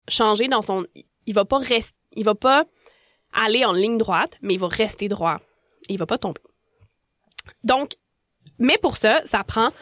changer il va pas aller en ligne droite, mais il va rester droit. Et il va pas tomber. Donc, mais pour ça prend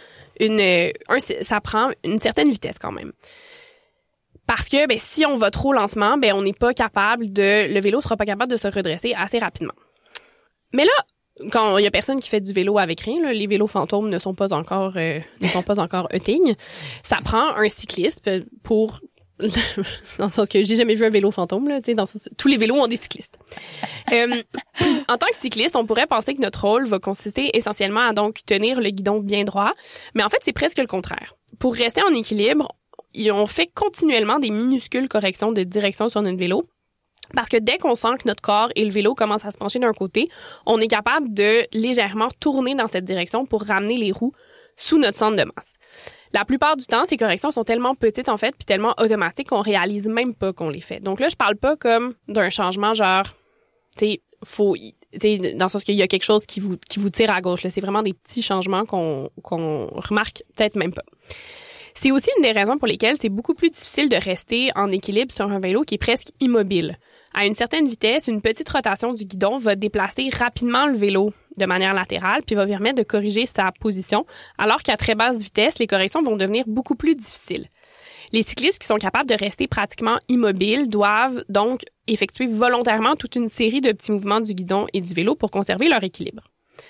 une certaine vitesse quand même. Parce que si on va trop lentement, on n'est pas capable le vélo sera pas capable de se redresser assez rapidement. Mais là, quand il y a personne qui fait du vélo avec rien, là, les vélos fantômes ne sont pas encore a thing. Ça prend un cycliste pour dans le sens que j'ai jamais vu un vélo fantôme là, tu sais, tous les vélos ont des cyclistes. En tant que cycliste, on pourrait penser que notre rôle va consister essentiellement à donc tenir le guidon bien droit, mais en fait, c'est presque le contraire. Pour rester en équilibre, on fait continuellement des minuscules corrections de direction sur notre vélo. Parce que dès qu'on sent que notre corps et le vélo commencent à se pencher d'un côté, on est capable de légèrement tourner dans cette direction pour ramener les roues sous notre centre de masse. La plupart du temps, ces corrections sont tellement petites, en fait, puis tellement automatiques qu'on réalise même pas qu'on les fait. Donc là, je parle pas comme d'un changement genre, tu sais, dans le sens qu'il y a quelque chose qui vous tire à gauche, là. C'est vraiment des petits changements qu'on remarque peut-être même pas. C'est aussi une des raisons pour lesquelles c'est beaucoup plus difficile de rester en équilibre sur un vélo qui est presque immobile. À une certaine vitesse, une petite rotation du guidon va déplacer rapidement le vélo de manière latérale puis va permettre de corriger sa position, alors qu'à très basse vitesse, les corrections vont devenir beaucoup plus difficiles. Les cyclistes qui sont capables de rester pratiquement immobiles doivent donc effectuer volontairement toute une série de petits mouvements du guidon et du vélo pour conserver leur équilibre.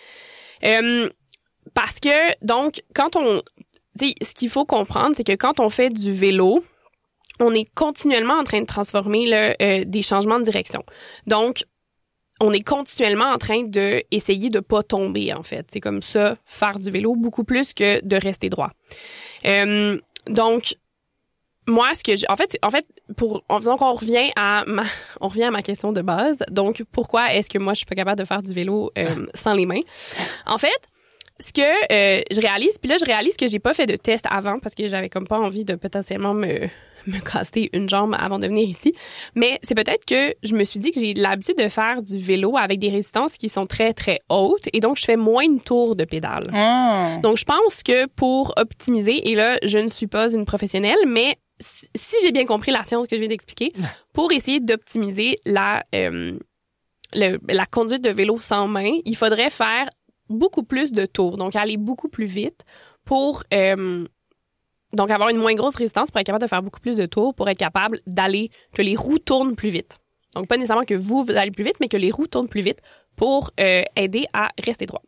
Parce que, donc, ce qu'il faut comprendre, c'est que quand on fait du vélo, on est continuellement en train de transformer des changements de direction. Donc, on est continuellement en train de essayer de pas tomber, en fait. C'est comme ça, faire du vélo, beaucoup plus que de rester droit. Donc, moi, donc on revient à ma question de base. Donc, pourquoi est-ce que moi, je suis pas capable de faire du vélo sans les mains? En fait, ce que je réalise que j'ai pas fait de test avant parce que j'avais comme pas envie de potentiellement me casser une jambe avant de venir ici. Mais c'est peut-être que je me suis dit que j'ai l'habitude de faire du vélo avec des résistances qui sont très, très hautes et donc je fais moins de tours de pédale. Donc, je pense que pour optimiser, et là, je ne suis pas une professionnelle, mais si j'ai bien compris la science que je viens d'expliquer, pour essayer d'optimiser la conduite de vélo sans main, il faudrait faire beaucoup plus de tours, donc aller beaucoup plus vite pour donc avoir une moins grosse résistance pour être capable de faire beaucoup plus de tours, pour être capable que les roues tournent plus vite. Donc pas nécessairement que vous allez plus vite, mais que les roues tournent plus vite pour aider à rester droit.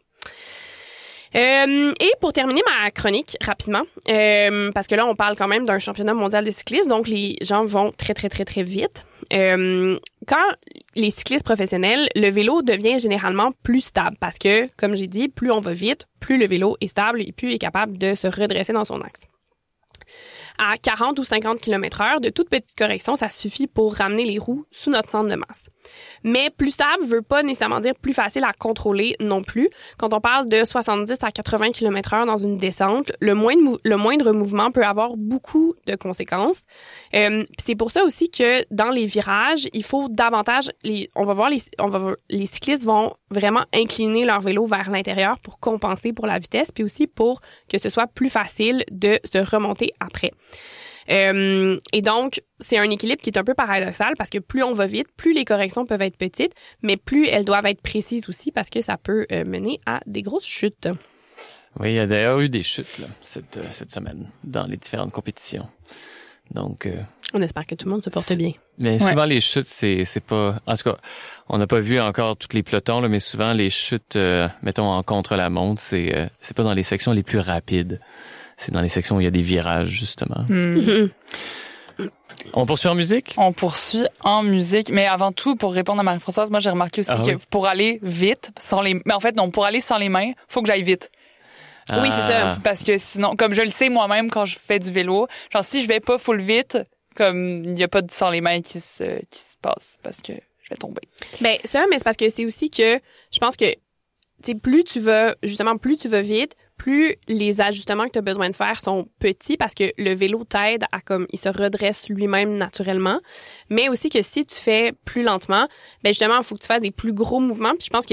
Et pour terminer ma chronique rapidement, parce que là on parle quand même d'un championnat mondial de cyclisme, donc les gens vont très très très très vite. Quand les cyclistes professionnels, le vélo devient généralement plus stable parce que, comme j'ai dit, plus on va vite, plus le vélo est stable et plus il est capable de se redresser dans son axe. À 40 ou 50 km/h, de toute petite correction, ça suffit pour ramener les roues sous notre centre de masse. Mais plus stable veut pas nécessairement dire plus facile à contrôler non plus. Quand on parle de 70 à 80 km/h dans une descente, le moindre mouvement peut avoir beaucoup de conséquences. C'est pour ça aussi que dans les virages, il faut davantage les cyclistes vont vraiment incliner leur vélo vers l'intérieur pour compenser pour la vitesse, puis aussi pour que ce soit plus facile de se remonter après. Et donc, c'est un équilibre qui est un peu paradoxal parce que plus on va vite, plus les corrections peuvent être petites, mais plus elles doivent être précises aussi parce que ça peut mener à des grosses chutes. Oui, il y a d'ailleurs eu des chutes là, cette semaine dans les différentes compétitions. Donc, on espère que tout le monde se porte bien. Mais souvent les chutes, c'est pas. En tout cas, on n'a pas vu encore tous les pelotons là, mais souvent les chutes, mettons en contre-la-montre, c'est pas dans les sections les plus rapides. C'est dans les sections où il y a des virages, justement. On poursuit en musique? On poursuit en musique. Mais avant tout, pour répondre à Marie-Françoise, moi, j'ai remarqué aussi que pour aller vite, mais en fait, non, pour aller sans les mains, faut que j'aille vite. Oui, c'est ça. Parce que sinon, comme je le sais moi-même quand je fais du vélo, genre, si je vais pas full vite, comme, il y a pas de sans les mains qui se passe parce que je vais tomber. Ben, ça, mais c'est parce que c'est aussi que je pense que, tu sais, plus tu vas vite, plus les ajustements que tu as besoin de faire sont petits parce que le vélo t'aide à il se redresse lui-même naturellement. Mais aussi que si tu fais plus lentement, ben justement, il faut que tu fasses des plus gros mouvements. Puis je pense que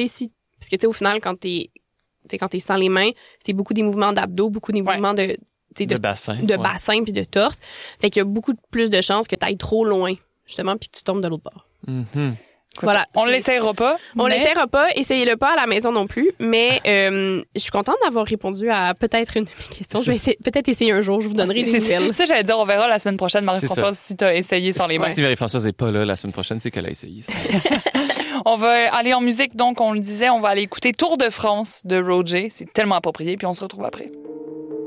parce que tu sais, au final, quand t'es sans les mains, c'est beaucoup des mouvements d'abdos, beaucoup des mouvements de, tu tu sais, de bassin. De bassin puis de torse. Fait qu'il y a beaucoup plus de chances que tu ailles trop loin, justement, puis que tu tombes de l'autre bord. Mm-hmm. Voilà. On l'essayera pas. On l'essayera pas, essayez-le pas à la maison non plus, mais je suis contente d'avoir répondu à peut-être une de mes questions. Je vais peut-être essayer un jour, je vous donnerai des nouvelles. Ça, j'allais dire, on verra la semaine prochaine, Marie-Françoise, si t'as essayé sans les mains. Si Marie-Françoise n'est pas là la semaine prochaine, c'est qu'elle a essayé ça. On va aller en musique, donc on le disait, on va aller écouter Tour de France de Roger. C'est tellement approprié, puis on se retrouve après.